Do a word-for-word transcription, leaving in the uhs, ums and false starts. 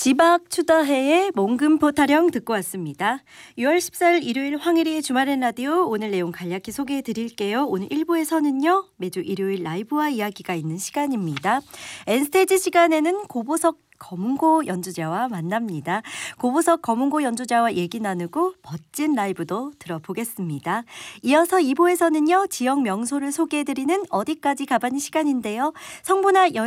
지박 추다해의 몽금포 타령 듣고 왔습니다. 유월 십사일 일요일 황일희의 주말엔 라디오, 오늘 내용 간략히 소개해 드릴게요. 오늘 일 부에서는요, 매주 일요일 라이브와 이야기가 있는 시간입니다. 엔스테이지 시간에는 고보석 검은고 연주자와 만납니다. 고보석 검은고 연주자와 얘기 나누고 멋진 라이브도 들어보겠습니다. 이어서 이 부에서는요, 지역 명소를 소개해드리는 어디까지 가봤니 시간인데요. 성부나 여